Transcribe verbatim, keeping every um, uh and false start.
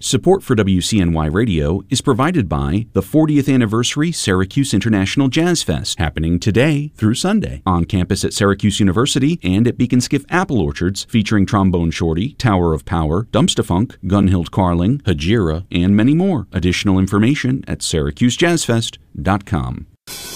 Support for W C N Y Radio is provided by the fortieth Anniversary Syracuse International Jazz Fest, happening today through Sunday on campus at Syracuse University and at Beacon Skiff Apple Orchards, featuring Trombone Shorty, Tower of Power, Dumpsta-Funk, Gunhild Carling, Hajira, and many more. Additional information at syracuse jazz fest dot com.